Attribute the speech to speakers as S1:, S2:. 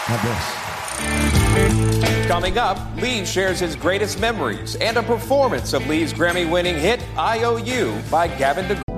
S1: Not this.
S2: Coming up, Lee shares his greatest memories and a performance of Lee's Grammy-winning hit, IOU by Gavin DeGraw.